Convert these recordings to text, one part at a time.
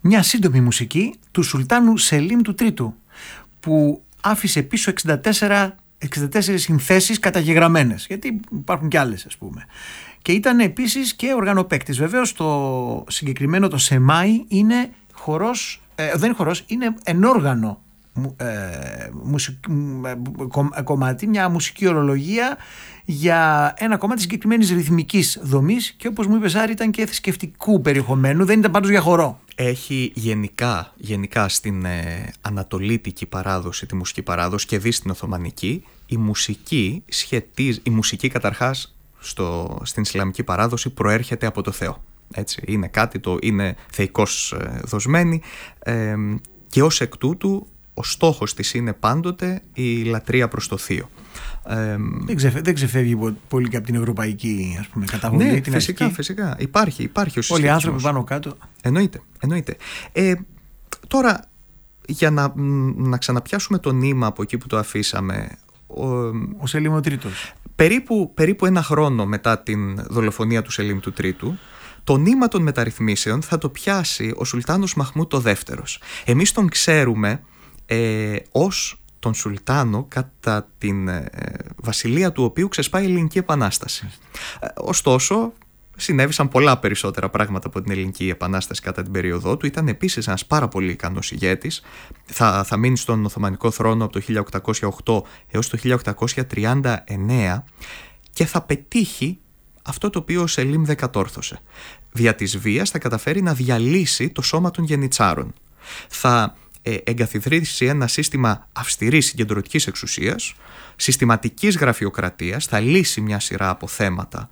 μια σύντομη μουσική του Σουλτάνου Σελίμ του Τρίτου, που άφησε πίσω 64 συνθέσεις καταγεγραμμένες, γιατί υπάρχουν κι άλλες, ας πούμε. Και ήταν επίσης και οργανοπαίκτης. Βεβαίως το συγκεκριμένο, το Σεμάι, είναι χορός, δεν είναι χορός, είναι ενόργανο κομμάτι, μια μουσική ορολογία για ένα κομμάτι συγκεκριμένης ρυθμικής δομής, και όπως μου είπες, Άρη, ήταν και θρησκευτικού περιεχομένου, δεν ήταν πάντως για χορό. Έχει γενικά στην ανατολίτικη παράδοση, τη μουσική παράδοση, και δει στην Οθωμανική, η μουσική καταρχάς στην Ισλαμική παράδοση προέρχεται από το Θεό. Έτσι, είναι κάτι είναι θεϊκώς δοσμένη, και ως εκ τούτου ο στόχος της είναι πάντοτε η λατρεία προς το Θείο. Δεν ξεφεύγει πολύ και από την ευρωπαϊκή, ας πούμε, καταγωγή. Ναι, την φυσικά. Υπάρχει ο συσχετισμός. Όλοι οι άνθρωποι πάνω κάτω. Εννοείται. Τώρα, για να ξαναπιάσουμε το νήμα από εκεί που το αφήσαμε. Ο Σελίμ ο Τρίτος. Περίπου ένα χρόνο μετά την δολοφονία του Σελίμ του Τρίτου, το νήμα των μεταρρυθμίσεων θα το πιάσει ο Σουλτάνος Μαχμούτ ο Δεύτερος. Εμείς τον ξέρουμε ως τον Σουλτάνο κατά την βασιλεία του οποίου ξεσπάει η Ελληνική Επανάσταση. Ωστόσο, συνέβησαν πολλά περισσότερα πράγματα από την Ελληνική Επανάσταση κατά την περίοδό του. Ήταν επίσης ένας πάρα πολύ ικανός ηγέτης. Θα μείνει στον Οθωμανικό θρόνο από το 1808 έως το 1839 και θα πετύχει αυτό το οποίο ο Σελίμ δεν κατόρθωσε. Δια της βίας θα καταφέρει να διαλύσει το σώμα των γενιτσάρων. Θα εγκαθιδρύσει ένα σύστημα αυστηρής συγκεντρωτικής εξουσίας, συστηματικής γραφειοκρατίας, θα λύσει μια σειρά από θέματα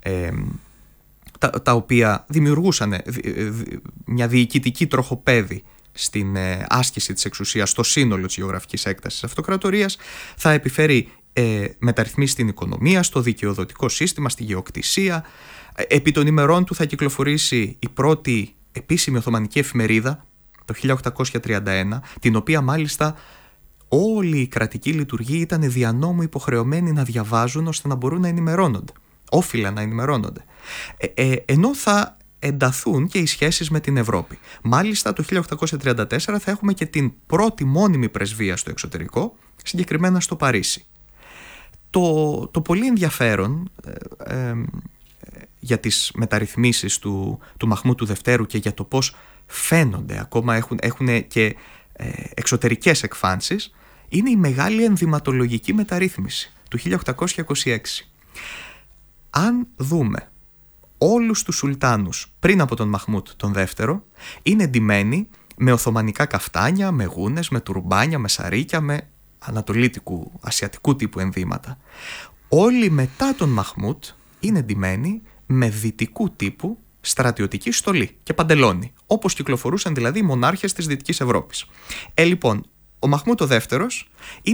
τα οποία δημιουργούσαν μια διοικητική τροχοπέδη στην άσκηση της εξουσίας στο σύνολο της γεωγραφικής έκτασης της αυτοκρατορίας. Θα επιφέρει μεταρρυθμίσεις στην οικονομία, στο δικαιοδοτικό σύστημα, στη γεωκτησία. Επί των ημερών του θα κυκλοφορήσει η πρώτη επίσημη Οθωμανική εφημερίδα το 1831, την οποία μάλιστα όλη η κρατική λειτουργία ήταν δια νόμου υποχρεωμένοι να διαβάζουν ώστε να μπορούν να ενημερώνονται. Όφιλαν να ενημερώνονται. Ενώ θα ενταθούν και οι σχέσεις με την Ευρώπη. Μάλιστα το 1834 θα έχουμε και την πρώτη μόνιμη πρεσβεία στο εξωτερικό, συγκεκριμένα στο Παρίσι. Το πολύ ενδιαφέρον για τις μεταρρυθμίσεις του Μαχμούτ του Δευτέρου και για το πώς φαίνονται, ακόμα έχουν και εξωτερικές εκφάνσεις, είναι η μεγάλη ενδυματολογική μεταρρύθμιση του 1826. Αν δούμε όλους τους σουλτάνους πριν από τον Μαχμούτ τον Δεύτερο, είναι ντυμένοι με οθωμανικά καφτάνια, με γούνες, με τουρμπάνια, με σαρίκια, με ανατολίτικου, ασιατικού τύπου ενδύματα. Όλοι μετά τον Μαχμούτ είναι ντυμένοι με δυτικού τύπου στρατιωτική στολή και παντελόνι, όπως κυκλοφορούσαν δηλαδή οι μονάρχες της Δυτικής Ευρώπης. Λοιπόν, ο Μαχμούτ ο Δεύτερος είναι